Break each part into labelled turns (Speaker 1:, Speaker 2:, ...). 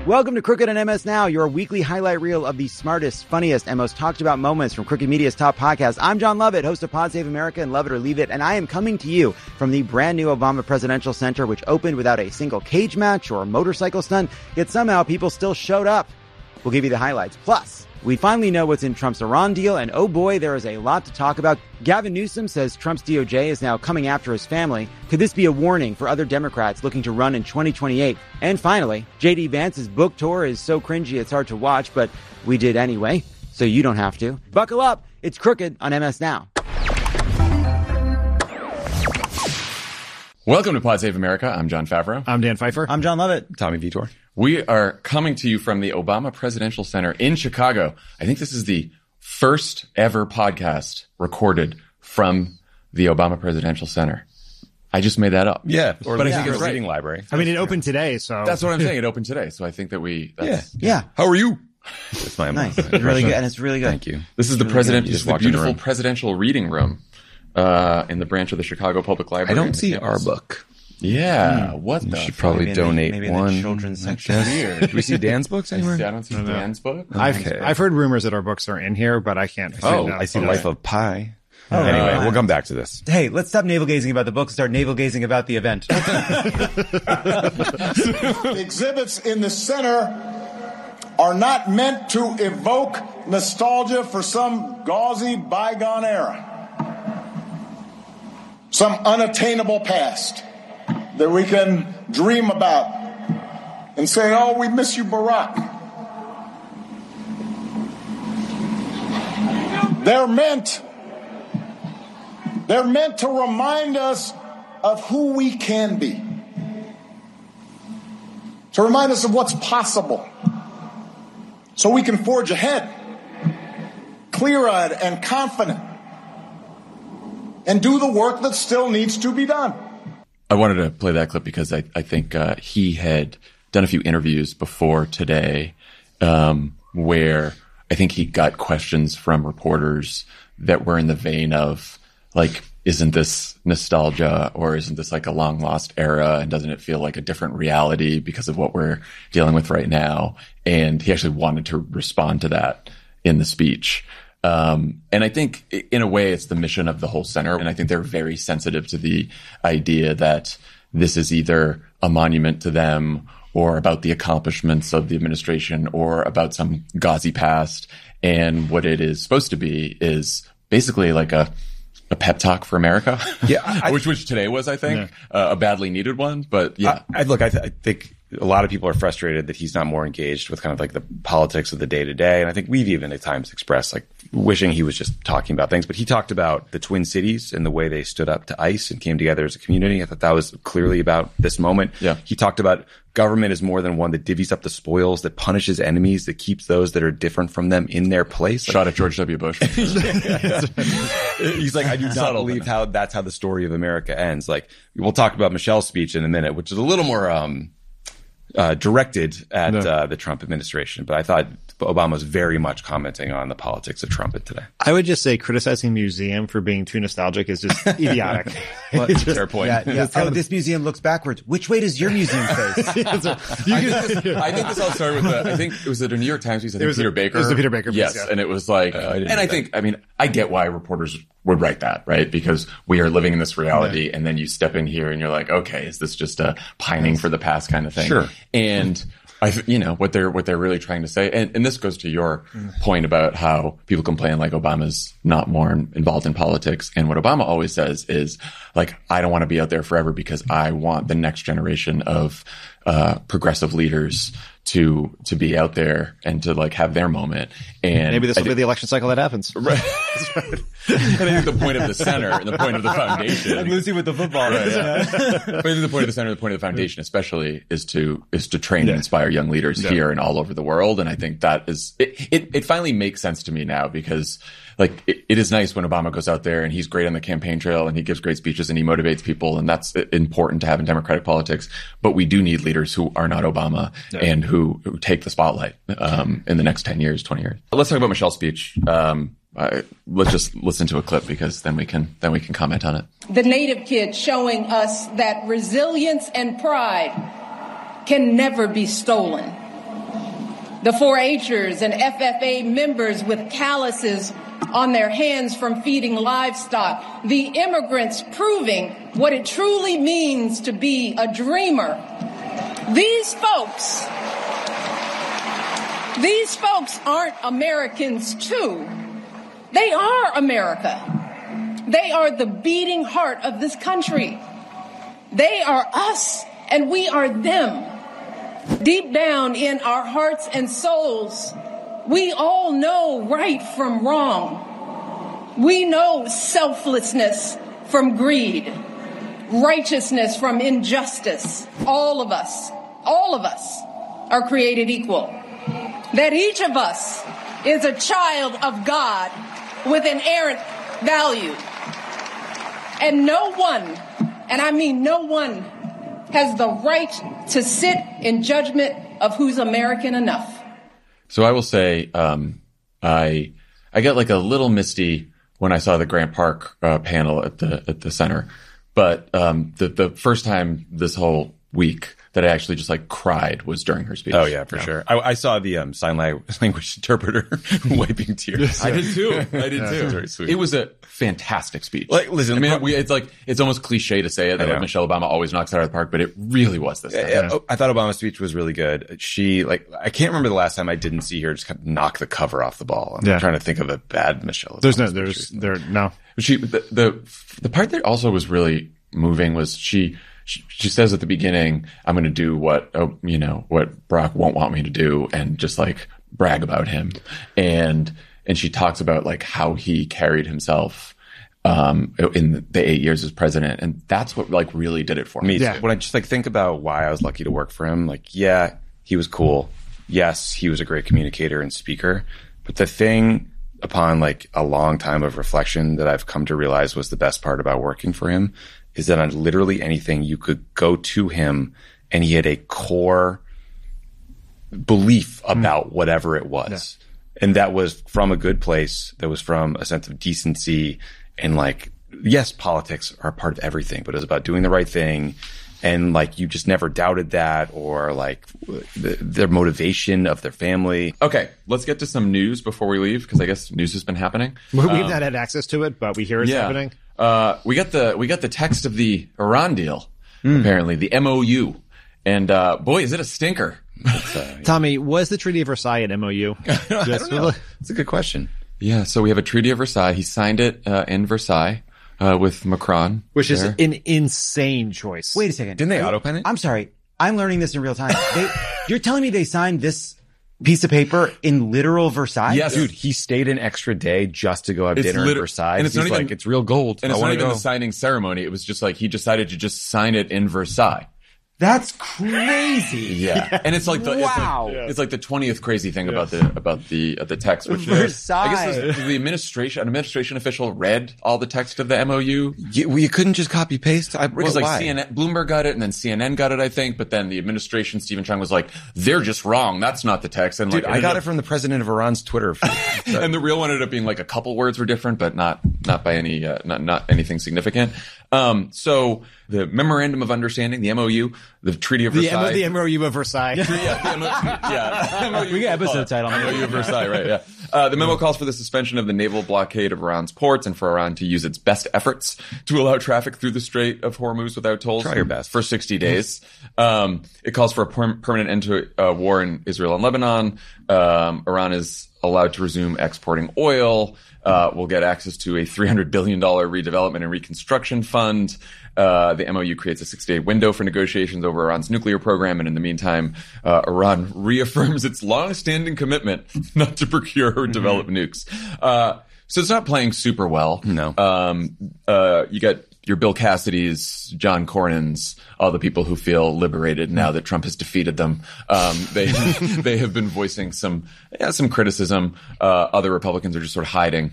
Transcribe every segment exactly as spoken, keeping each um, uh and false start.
Speaker 1: Welcome to Crooked on M S Now, your weekly highlight reel of the smartest, funniest, and most talked about moments from Crooked Media's top podcast. I'm John Lovett, host of Pod Save America and Love It or Leave It, and I am coming to you from the brand new Obama Presidential Center, which opened without a single cage match or motorcycle stunt, yet somehow people still showed up. We'll give you the highlights. Plus, we finally know what's in Trump's Iran deal, and oh boy, there is a lot to talk about. Gavin Newsom says Trump's D O J is now coming after his family. Could this be a warning for other Democrats looking to run in twenty twenty-eight? And finally, J D Vance's book tour is so cringy it's hard to watch, but we did anyway, so you don't have to. Buckle up, it's Crooked on M S Now.
Speaker 2: Welcome to Pod Save America. I'm John Favreau.
Speaker 3: I'm Dan Pfeiffer.
Speaker 1: I'm John Lovett.
Speaker 4: Tommy Vitor.
Speaker 2: We are coming to you from the Obama Presidential Center in Chicago. I think this is the first ever podcast recorded from the Obama Presidential Center. I just made that up.
Speaker 4: Yeah, or
Speaker 2: but
Speaker 4: yeah,
Speaker 2: I think it's
Speaker 4: a
Speaker 2: right.
Speaker 4: reading library.
Speaker 3: I mean, it opened today, so
Speaker 2: That's what I'm saying. It opened today, so I think that we. That's,
Speaker 4: Yeah.
Speaker 1: Yeah.
Speaker 4: How are you? That's my
Speaker 1: Nice. It's really good, and it's really good.
Speaker 4: Thank you.
Speaker 2: This is the
Speaker 4: really
Speaker 2: president.
Speaker 4: good. You
Speaker 2: This
Speaker 4: just
Speaker 2: is the
Speaker 4: walked in the
Speaker 2: beautiful
Speaker 4: room.
Speaker 2: presidential reading room uh, in the branch of the Chicago Public
Speaker 4: I
Speaker 2: Library.
Speaker 4: don't see our book.
Speaker 2: Yeah. What
Speaker 4: You
Speaker 2: the?
Speaker 4: should probably
Speaker 1: Maybe in the-
Speaker 4: donate
Speaker 1: maybe in the
Speaker 4: one.
Speaker 1: children's
Speaker 4: I
Speaker 1: section.
Speaker 4: guess.
Speaker 2: Weird.
Speaker 4: Do we see Dan's books
Speaker 2: I
Speaker 4: anywhere?
Speaker 2: don't see Dan's book.
Speaker 3: I've
Speaker 4: Okay.
Speaker 3: I've heard rumors that our books are in here, but I can't.
Speaker 4: Oh,
Speaker 3: find out.
Speaker 4: I see
Speaker 3: Okay.
Speaker 4: Life of Pi. Anyway, we'll come back to this.
Speaker 1: Hey, let's stop navel-gazing about the book and start navel-gazing about the event.
Speaker 5: The exhibits in the center are not meant to evoke nostalgia for some gauzy bygone era, some unattainable past that we can dream about and say, oh, we miss you, Barack. They're meant, they're meant to remind us of who we can be, to remind us of what's possible, so we can forge ahead, clear-eyed and confident, and do the work that still needs to be done.
Speaker 2: I wanted to play that clip because I, I think uh, he had done a few interviews before today um, where I think he got questions from reporters that were in the vein of, like, isn't this nostalgia or isn't this like a long lost era? And doesn't it feel like a different reality because of what we're dealing with right now? And he actually wanted to respond to that in the speech. Um, and I think in a way it's the mission of the whole center. And I think they're very sensitive to the idea that this is either a monument to them or about the accomplishments of the administration or about some gauzy past. And what it is supposed to be is basically like a, a pep talk for America.
Speaker 4: Yeah, I-
Speaker 2: which, which today was, I think, uh, a badly needed one, but yeah.
Speaker 4: I, I look, I, th- I think a lot of people are frustrated that he's not more engaged with kind of like the politics of the day to day. And I think we've even at times expressed like wishing he was just talking about things, but he talked about the Twin Cities and the way they stood up to ICE and came together as a community. I thought that was clearly about this moment.
Speaker 2: Yeah.
Speaker 4: He talked about government is more than one that divvies up the spoils, that punishes enemies, that keeps those that are different from them in their place. Like,
Speaker 2: Shot at George W. Bush.
Speaker 4: he's like, I do not
Speaker 2: Subtle,
Speaker 4: believe
Speaker 2: but-
Speaker 4: how that's how the story of America ends. Like, we'll talk about Michelle's speech in a minute, which is a little more, um, uh, directed at, uh, the Trump administration. But I thought Obama was very much commenting on the politics of Trump today.
Speaker 3: I would just say criticizing museum for being too nostalgic is just idiotic. It's just-
Speaker 4: Fair point.
Speaker 1: Yeah, yeah. Oh, this museum looks backwards. Which way does your museum face?
Speaker 2: I, think this, I think this all started with the, I think it was at a New York Times piece. I think
Speaker 3: was a-
Speaker 2: Peter Baker.
Speaker 3: it was the Peter Baker piece,
Speaker 2: Yes.
Speaker 3: yeah.
Speaker 2: And it was like,
Speaker 4: I didn't
Speaker 2: and I
Speaker 4: know
Speaker 2: think, I mean, I get why reporters would write that, right? Because we are living in this reality and then you step in here and you're like, okay, is this just a pining for the past kind of thing?
Speaker 4: Sure.
Speaker 2: And I, th- you know, what they're, what they're really trying to say. And, and this goes to your point about how people complain like Obama's not more in- involved in politics. And what Obama always says is like, I don't want to be out there forever because I want the next generation of, uh, progressive leaders to, to be out there and to like have their moment. And
Speaker 3: Maybe this
Speaker 2: I
Speaker 3: will be
Speaker 2: thi-
Speaker 3: the election cycle that happens.
Speaker 2: Right. And I think the point of the center and the point of the foundation.
Speaker 1: Lucy with the football.
Speaker 2: Right, yeah. But I think the point of the center, the point of the foundation, especially, is to is to train and inspire young leaders here and all over the world. And I think that is it. It, it finally makes sense to me now because, like, it, it is nice when Obama goes out there and he's great on the campaign trail and he gives great speeches and he motivates people, and that's important to have in democratic politics. But we do need leaders who are not Obama and who, who take the spotlight um, in the next ten years, twenty years. Let's talk about Michelle's speech. Um, Uh, let's just listen to a clip because then we can then we can comment on it.
Speaker 6: The Native kid showing us that resilience and pride can never be stolen. the four H'ers and F F A members with calluses on their hands from feeding livestock, the immigrants proving what it truly means to be a dreamer. These folks, these folks aren't Americans too. They are America. They are the beating heart of this country. They are us and we are them. Deep down in our hearts and souls, we all know right from wrong. We know selflessness from greed, righteousness from injustice. All of us, all of us are created equal. That each of us is a child of God with inherent value. And no one, and I mean no one, has the right to sit in judgment of who's American enough.
Speaker 2: So I will say, um, I I got like a little misty when I saw the Grant Park uh, panel at the at the center, but um, the the first time this whole week that I actually just like cried was during her speech.
Speaker 4: Oh yeah, for yeah. sure. I, I saw the um, sign language interpreter wiping tears.
Speaker 2: I did too. I did
Speaker 4: yeah,
Speaker 2: too.
Speaker 4: Very sweet.
Speaker 2: It was a fantastic speech.
Speaker 4: Like, listen,
Speaker 2: I mean, we, it's like it's almost cliche to say it that like Michelle Obama always knocks it out of the park, but it really was this time.
Speaker 4: Yeah, yeah. I thought Obama's speech was really good. She like I can't remember the last time I didn't see her just kind of knock the cover off the ball. I'm yeah. trying to think of a bad Michelle Obama
Speaker 3: There's no, there's there no.
Speaker 2: She the, the the part that also was really moving was she. She, she says at the beginning, I'm going to do what, oh, you know, what Barack won't want me to do and just like brag about him. And, and she talks about like how he carried himself, um, in the eight years as president. And that's what like really did it for me.
Speaker 4: me yeah. When I just like think about why I was lucky to work for him, like, yeah, he was cool. Yes, he was a great communicator and speaker. But the thing upon like a long time of reflection that I've come to realize was the best part about working for him is that on literally anything you could go to him and he had a core belief about mm. whatever it was. Yeah. And that was from a good place. That was from a sense of decency and like, yes, politics are a part of everything, but it was about doing the right thing. And like, you just never doubted that or like the, their motivation of their family.
Speaker 2: Okay. Let's get to some news before we leave. Cause I guess news has been happening.
Speaker 3: We've
Speaker 2: um,
Speaker 3: not had access to it, but we hear it's
Speaker 2: yeah.
Speaker 3: happening.
Speaker 2: Uh, we got the, we got the text of the Iran deal, mm. apparently, the M O U. And, uh, boy, is it a stinker.
Speaker 3: Uh, Tommy, was the Treaty of Versailles an M O U?
Speaker 4: I don't know. That's a good question.
Speaker 2: Yeah. So we have a Treaty of Versailles. He signed it, uh, in Versailles, uh, with Macron.
Speaker 3: Which
Speaker 2: there.
Speaker 3: is an insane choice.
Speaker 1: Wait a second.
Speaker 4: Didn't they auto pen it?
Speaker 1: I'm sorry. I'm learning this in real time. They, you're telling me they signed this piece of paper in literal Versailles?
Speaker 4: Yes. Dude, he stayed an extra day just to go have
Speaker 2: it's
Speaker 4: dinner
Speaker 2: lit-
Speaker 4: in Versailles.
Speaker 2: And it's
Speaker 4: He's
Speaker 2: not
Speaker 4: like,
Speaker 2: even,
Speaker 4: it's real gold.
Speaker 2: And
Speaker 4: I
Speaker 2: it's not even
Speaker 4: go.
Speaker 2: the signing ceremony. It was just like he decided to just sign it in Versailles.
Speaker 1: That's crazy.
Speaker 2: Yeah. And it's like the,
Speaker 1: wow.
Speaker 2: it's like, it's like the twentieth crazy thing yes. about the, about the, uh, the text, which
Speaker 1: Versailles.
Speaker 2: I guess is, the administration, an administration official read all the text of the M O U.
Speaker 4: You, well, you couldn't just copy paste? I,
Speaker 2: because
Speaker 4: well,
Speaker 2: like
Speaker 4: why?
Speaker 2: C N N, Bloomberg got it and then C N N got it, I think, but then the administration, Stephen Chung was like, they're just wrong. That's not the text. And
Speaker 4: Dude,
Speaker 2: like,
Speaker 4: I got
Speaker 2: up,
Speaker 4: it from the president of Iran's Twitter feed.
Speaker 2: And the real one ended up being like a couple words were different, but not, not by any, uh, not, not anything significant. Um, so the Memorandum of Understanding, the M O U, the Treaty of
Speaker 3: the
Speaker 2: Versailles.
Speaker 3: M- the M O U of Versailles.
Speaker 2: yeah, the M O U, yeah. M O U,
Speaker 1: we got episode title.
Speaker 2: M O U of Versailles, right, yeah. Uh, the memo calls for the suspension of the naval blockade of Iran's ports and for Iran to use its best efforts to allow traffic through the Strait of Hormuz without tolls.
Speaker 4: Try your best.
Speaker 2: For sixty days. Um, it calls for a per- permanent end to uh, war in Israel and Lebanon. Um, Iran is allowed to resume exporting oil. Uh, we'll get access to a three hundred billion dollars redevelopment and reconstruction fund. Uh, the M O U creates a sixty-day window for negotiations over Iran's nuclear program. And in the meantime, uh, Iran reaffirms its long-standing commitment not to procure or develop mm-hmm. nukes. Uh, so it's not playing super well.
Speaker 4: No.
Speaker 2: Um, uh, you got your Bill Cassidy's, John Cornyn's, all the people who feel liberated now that Trump has defeated them. Um, they, they have been voicing some, yeah, some criticism. Uh, other Republicans are just sort of hiding.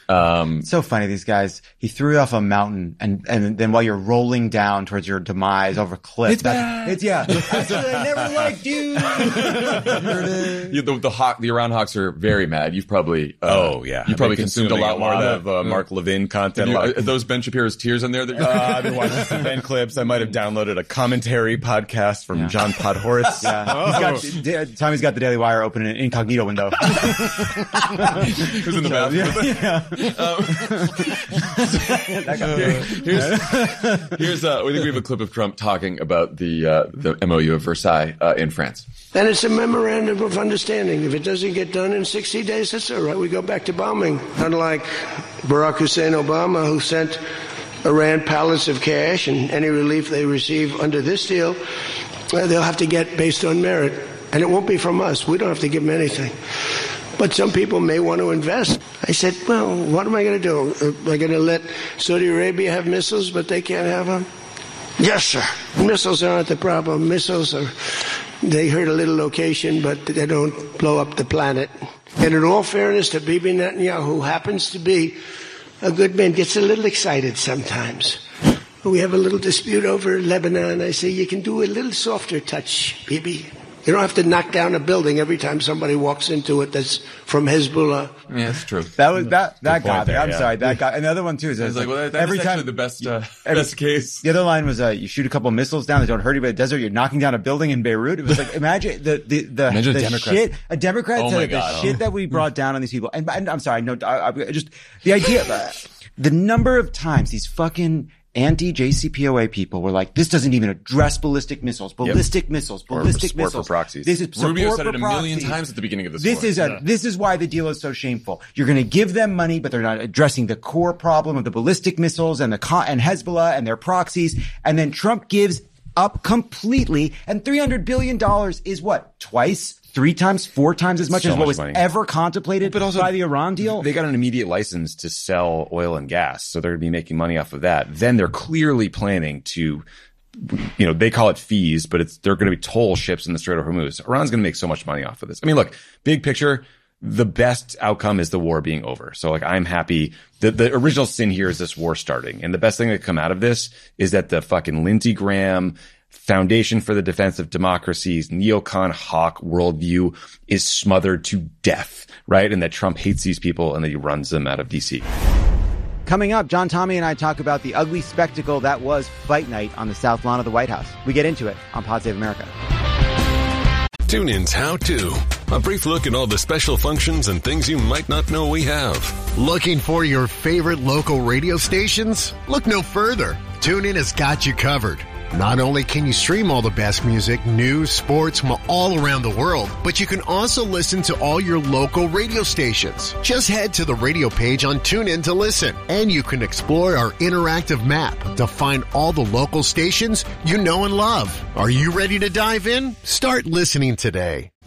Speaker 2: Um,
Speaker 1: so funny, these guys. He threw you off a mountain, and, and then while you're rolling down towards your demise over a cliff.
Speaker 2: It's bad.
Speaker 1: It's, yeah. I never liked you.
Speaker 2: Yeah, the, the Hawk, the Iran Hawks are very mad. You've probably, uh,
Speaker 4: oh yeah,
Speaker 2: you probably consumed a lot more
Speaker 4: of uh, Mark Levin content.
Speaker 2: You,
Speaker 4: like,
Speaker 2: are those Ben Shapiro's tears in there? That you're
Speaker 4: uh, I've been watching some Ben clips. I might have downloaded a commentary podcast from
Speaker 1: yeah.
Speaker 4: John Podhoretz.
Speaker 1: Yeah, oh. He's got, Tommy's got the Daily Wire open in an incognito window.
Speaker 2: Who's in the bathroom?
Speaker 1: Yeah.
Speaker 2: Um, here, here's, here's uh, we think we have a clip of Trump talking about the uh, the M O U of Versailles uh, in France.
Speaker 7: And it's a memorandum of understanding. If it doesn't get done in sixty days, that's all right. We go back to bombing. Unlike Barack Hussein Obama, who sent Iran pallets of cash, and any relief they receive under this deal, uh, they'll have to get based on merit. And it won't be from us. We don't have to give them anything. But some people may want to invest. I said, well, what am I going to do? Am I going to let Saudi Arabia have missiles, but they can't have them? Yes, sir. Missiles aren't the problem. Missiles are, they hurt a little location, but they don't blow up the planet. And in all fairness to Bibi Netanyahu, who happens to be a good man, gets a little excited sometimes. We have a little dispute over Lebanon. I say, you can do a little softer touch, Bibi. You don't have to knock down a building every time somebody walks into it that's from Hezbollah.
Speaker 2: Yeah, that's true.
Speaker 1: That was that that got me.
Speaker 4: there,
Speaker 1: I'm
Speaker 4: yeah.
Speaker 1: sorry. That got another one too. Is
Speaker 2: It's like, well, that, that
Speaker 1: every
Speaker 2: is
Speaker 1: time
Speaker 2: actually the best uh,
Speaker 1: every,
Speaker 2: best case.
Speaker 1: The other line was uh, you shoot a couple missiles down, they don't hurt anybody in the desert. You're knocking down a building in Beirut. It was like imagine the the the,
Speaker 2: Imagine
Speaker 1: the
Speaker 2: a Democrat.
Speaker 1: shit a Democrat
Speaker 2: Oh
Speaker 1: said
Speaker 2: my
Speaker 1: the
Speaker 2: God.
Speaker 1: shit that we brought down on these people. And, and I'm sorry, no, I, I, just the idea, uh, the number of times these fucking anti-J C P O A people were like, this doesn't even address ballistic missiles, ballistic yep. missiles, ballistic
Speaker 4: support
Speaker 1: missiles.
Speaker 4: For proxies.
Speaker 1: This is
Speaker 2: Rubio said
Speaker 1: for
Speaker 2: it a million
Speaker 1: proxies.
Speaker 2: times at the beginning of this.
Speaker 1: This
Speaker 2: war.
Speaker 1: is a,
Speaker 3: yeah.
Speaker 1: this is why the deal is so shameful. You're going to give them money, but they're not addressing the core problem of the ballistic missiles and the con- and Hezbollah and their proxies. And then Trump gives up completely. And three hundred billion dollars is what? Twice? Three times, four times as much
Speaker 4: So
Speaker 1: as what
Speaker 4: much
Speaker 1: was
Speaker 4: money.
Speaker 1: ever contemplated
Speaker 4: But also,
Speaker 1: by the Iran deal.
Speaker 4: They got an immediate license to sell oil and gas, so they're going to be making money off of that. Then they're clearly planning to, you know, they call it fees, but it's they're going to be toll ships in the Strait of Hormuz. Iran's going to make so much money off of this. I mean, look, big picture, the best outcome is the war being over. So like, I'm happy. The, the original sin here is this war starting. And the best thing that come out of this is that the fucking Lindsey Graham Foundation for the Defense of Democracy's neocon hawk worldview is smothered to death, right? And that Trump hates these people and that he runs them out of D C.
Speaker 1: Coming up, John Tommy and I talk about the ugly spectacle that was fight night on the South Lawn of the White House. We get into it on Pod Save America.
Speaker 8: TuneIn's How To. A brief look at all the special functions and things you might not know we have.
Speaker 9: Looking for your favorite local radio stations? Look no further. TuneIn has got you covered. Not only can you stream all the best music, news, sports from all around the world, but you can also listen to all your local radio stations. Just head to the radio page on TuneIn to listen, and you can explore our interactive map to find all the local stations you know and love. Are you ready to dive in? Start listening today.